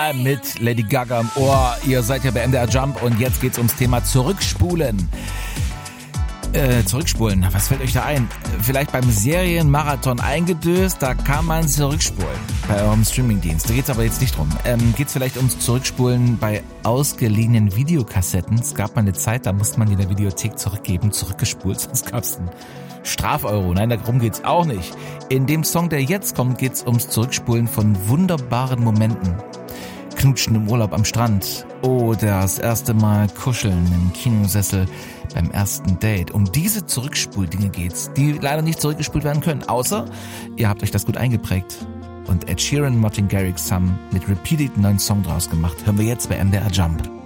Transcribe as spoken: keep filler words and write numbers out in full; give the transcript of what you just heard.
Mit Lady Gaga im Ohr. Ihr seid ja bei M D R Jump und jetzt geht's ums Thema Zurückspulen. Äh, zurückspulen, was fällt euch da ein? Vielleicht beim Serienmarathon eingedöst, da kann man zurückspulen. Bei eurem Streamingdienst. Da geht's aber jetzt nicht drum. Ähm, geht's vielleicht ums Zurückspulen bei ausgeliehenen Videokassetten? Es gab mal eine Zeit, da musste man die in der Videothek zurückgeben, zurückgespult, sonst gab's einen Strafeuro. Nein, darum geht's auch nicht. In dem Song, der jetzt kommt, geht's ums Zurückspulen von wunderbaren Momenten. Knutschen im Urlaub am Strand oder das erste Mal kuscheln im Kinosessel beim ersten Date. Um diese Zurückspuldinge geht's, die leider nicht zurückgespult werden können, außer ihr habt euch das gut eingeprägt. Und Ed Sheeran und Martin Garrix haben mit Repeated einen neuen Song draus gemacht. Hören wir jetzt bei M D R Jump.